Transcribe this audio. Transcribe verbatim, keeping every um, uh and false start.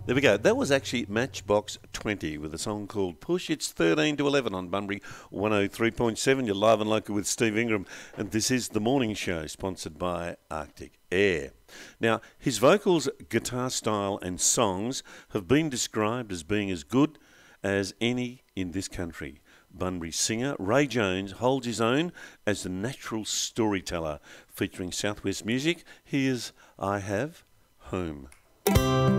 There we go. That was actually Matchbox twenty with a song called Push. It's thirteen to eleven on Bunbury one oh three point seven. You're live and local with Steve Ingram, and this is The Morning Show, sponsored by Arctic Air. Now, his vocals, guitar style and songs have been described as being as good as any in this country. Bunbury singer Ray Jones holds his own as the natural storyteller. Featuring Southwest music, here's I Have Home.